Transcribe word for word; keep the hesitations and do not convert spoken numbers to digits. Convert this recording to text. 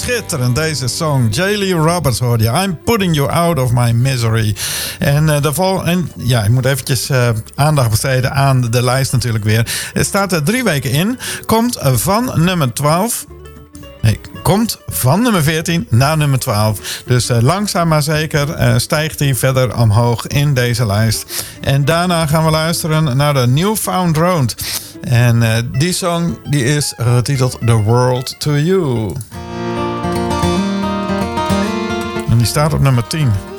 schitterend deze song. J. Lee Roberts hoorde je. I'm putting you out of my misery. En, uh, de vol- en ja, ik moet eventjes uh, aandacht besteden aan de lijst natuurlijk weer. Het staat er drie weken in. Komt van nummer twaalf... Nee, komt van nummer veertien naar nummer twaalf. Dus uh, langzaam maar zeker uh, stijgt hij verder omhoog in deze lijst. En daarna gaan we luisteren naar de Newfound Road. En uh, die song die is getiteld The World to You. En die staat op nummer tien.